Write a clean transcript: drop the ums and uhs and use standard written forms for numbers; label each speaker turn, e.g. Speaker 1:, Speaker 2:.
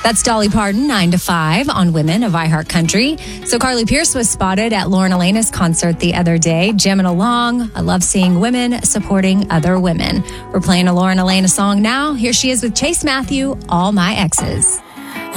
Speaker 1: That's Dolly Parton, 9 to 5 on Women of iHeart Country. So Carly Pearce was spotted at Lauren Elena's concert the other day, jamming along. I love seeing women supporting other women. We're playing a Lauren Elena song now. Here she is with Chase Matthew, All My Exes.